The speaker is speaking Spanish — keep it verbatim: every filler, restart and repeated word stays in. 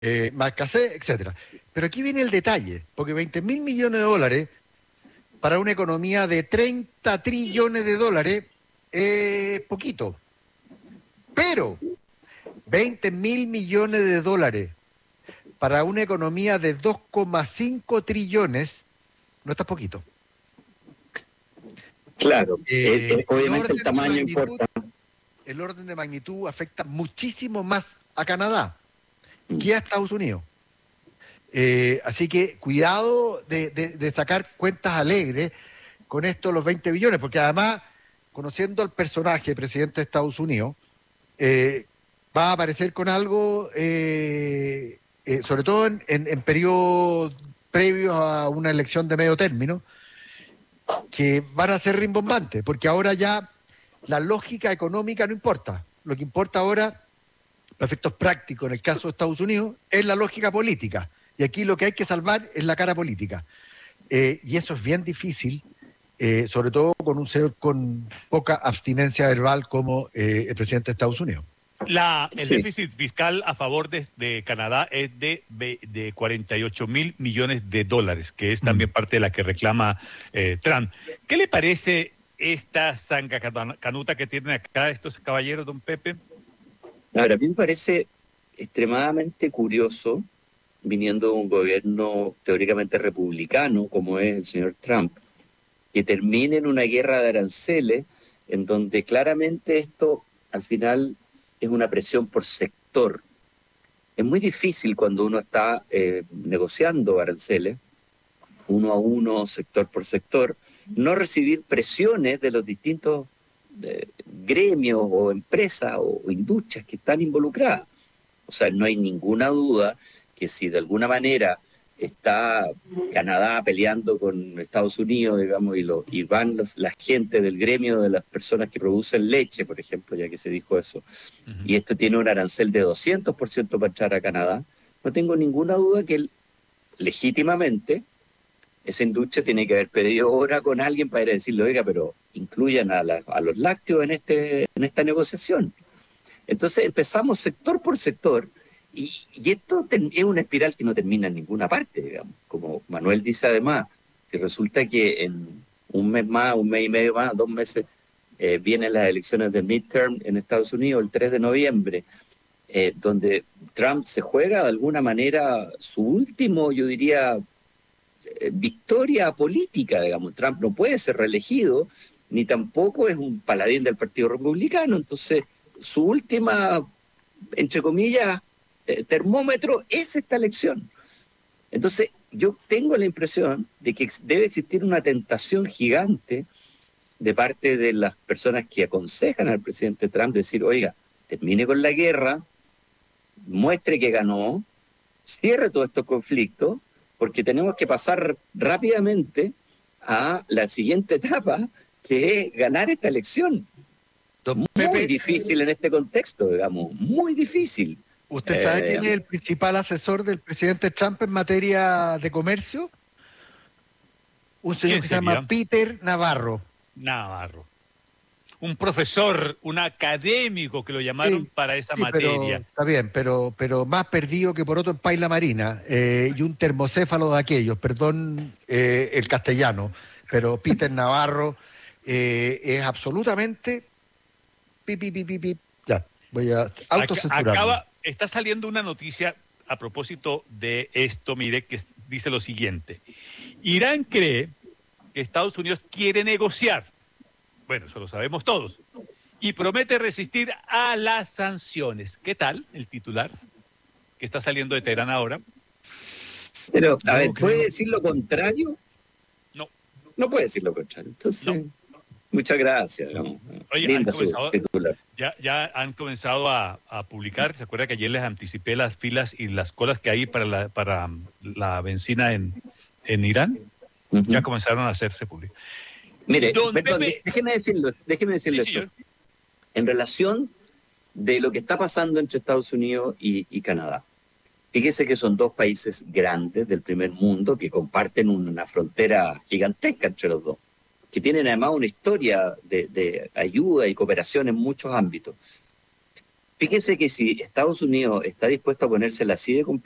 eh, más escasez, etcétera. Pero aquí viene el detalle, porque veinte mil millones de dólares para una economía de treinta trillones de dólares es poquito. Pero veinte mil millones de dólares para una economía de dos coma cinco trillones no está poquito. Claro, eh, eh, Eh, el obviamente el orden de tamaño magnitud, importa. el orden de magnitud afecta muchísimo más a Canadá Mm. que a Estados Unidos. Eh, así que cuidado de, de, de sacar cuentas alegres con esto los veinte billones, porque además, conociendo al personaje, presidente de Estados Unidos, eh, va a aparecer con algo, eh, eh, sobre todo en, en, en periodos previos a una elección de medio término, que van a ser rimbombantes, porque ahora ya la lógica económica no importa. Lo que importa ahora, para efectos prácticos, en el caso de Estados Unidos, es la lógica política. Y aquí lo que hay que salvar es la cara política. Eh, y eso es bien difícil, eh, sobre todo con un señor con poca abstinencia verbal como eh, el presidente de Estados Unidos. La, el Sí. déficit fiscal a favor de, de Canadá es de, de cuarenta y ocho mil millones de dólares, que es también Mm. parte de la que reclama eh, Trump. ¿Qué le parece esta zanga canuta que tienen acá estos caballeros, don Pepe? Ahora, a mí me parece extremadamente curioso, viniendo de un gobierno teóricamente republicano, como es el señor Trump, que termine en una guerra de aranceles, en donde claramente esto al final es una presión por sector. Es muy difícil cuando uno está eh, negociando aranceles, uno a uno, sector por sector, no recibir presiones de los distintos eh, gremios o empresas o, o industrias que están involucradas. O sea, no hay ninguna duda que si de alguna manera está Canadá peleando con Estados Unidos, digamos, y, lo, y van los, la gente del gremio de las personas que producen leche, por ejemplo, ya que se dijo eso, uh-huh. y esto tiene un arancel de doscientos por ciento para entrar a Canadá, no tengo ninguna duda que él, legítimamente esa industria tiene que haber pedido ahora con alguien para ir a decirle, oiga, pero incluyan a, la, a los lácteos en, este, en esta negociación. Entonces empezamos sector por sector y, y esto ten, es una espiral que no termina en ninguna parte, digamos. Como Manuel dice además, que resulta que en un mes más, un mes y medio más, dos meses, eh, vienen las elecciones de midterm en Estados Unidos el tres de noviembre, eh, donde Trump se juega de alguna manera su último, yo diría, eh, victoria política, digamos. Trump no puede ser reelegido, ni tampoco es un paladín del Partido Republicano, entonces su última, entre comillas, eh, termómetro es esta elección. Entonces, yo tengo la impresión de que debe existir una tentación gigante de parte de las personas que aconsejan al presidente Trump decir, oiga, termine con la guerra, muestre que ganó, cierre todos estos conflictos, porque tenemos que pasar rápidamente a la siguiente etapa, que es ganar esta elección. Don Pepe, muy difícil en este contexto, digamos, muy difícil. ¿Usted sabe eh, quién es el principal asesor del presidente Trump en materia de comercio? Un señor que se llama Peter Navarro. Navarro. Un profesor, un académico que lo llamaron sí, para esa sí, materia. Pero, está bien, pero, pero más perdido que Poroto en Paila Marina eh, y un termocéfalo de aquellos, perdón eh, el castellano, pero Peter Navarro eh, es absolutamente... Pip, pip, pip, pip, ya, voy a autocensurarme. Acaba, está saliendo una noticia a propósito de esto, mire, que dice lo siguiente. Irán cree que Estados Unidos quiere negociar. Bueno, eso lo sabemos todos. Y promete resistir a las sanciones. ¿Qué tal el titular que está saliendo de Teherán ahora? Pero, a no, ver, ¿puede creo... decir lo contrario? No. No puede decir lo contrario. Entonces, no. Muchas gracias. Digamos. Oye, Linda han comenzado, su titular. Ya, ya han comenzado a, a publicar. ¿Se acuerda que ayer les anticipé las filas y las colas que hay para la, para la benzina en, en Irán? Uh-huh. Ya comenzaron a hacerse públicas. Mire, perdón, Pepe... déjeme decirlo, déjeme decirle sí, esto. Señor. En relación de lo que está pasando entre Estados Unidos y, y Canadá. Fíjese que son dos países grandes del primer mundo que comparten una frontera gigantesca entre los dos, que tienen además una historia de, de ayuda y cooperación en muchos ámbitos. Fíjese que si Estados Unidos está dispuesto a ponérsela así de complicada,